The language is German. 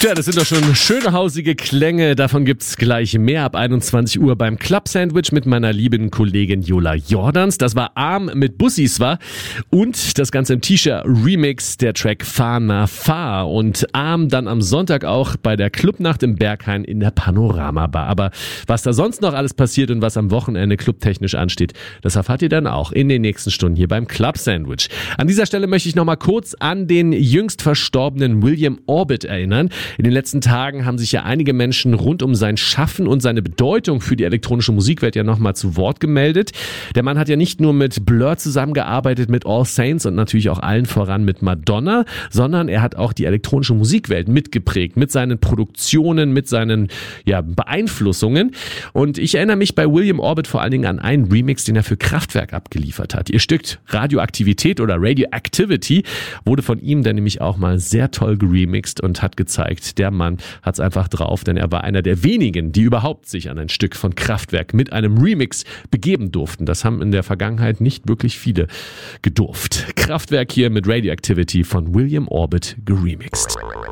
Tja, das sind doch schon schöne hausige Klänge. Davon gibt's gleich mehr ab 21 Uhr beim Club Sandwich mit meiner lieben Kollegin Jola Jordans. Das war Arm mit Bussis war und das Ganze im T-Shirt Remix, der Track Fahr nach Fahr und Arm dann am Sonntag auch bei der Clubnacht im Berghain in der Panorama Bar. Aber was da sonst noch alles passiert und was am Wochenende clubtechnisch ansteht, das erfahrt ihr dann auch in den nächsten Stunden hier beim Club Sandwich. An dieser Stelle möchte ich nochmal kurz an den jüngst verstorbenen William Orbit erinnern. In den letzten Tagen haben sich ja einige Menschen rund um sein Schaffen und seine Bedeutung für die elektronische Musikwelt ja nochmal zu Wort gemeldet. Der Mann hat ja nicht nur mit Blur zusammengearbeitet, mit All Saints und natürlich auch allen voran mit Madonna, sondern er hat auch die elektronische Musikwelt mitgeprägt, mit seinen Produktionen, mit seinen Beeinflussungen. Und ich erinnere mich bei William Orbit vor allen Dingen an einen Remix, den er für Kraftwerk abgeliefert hat. Ihr Stück Radioaktivität oder Radioactivity wurde von ihm dann nämlich auch mal sehr toll geremixt und hat gezeigt, der Mann hat's einfach drauf, denn er war einer der wenigen, die überhaupt sich an ein Stück von Kraftwerk mit einem Remix begeben durften. Das haben in der Vergangenheit nicht wirklich viele gedurft. Kraftwerk hier mit Radioactivity von William Orbit geremixt.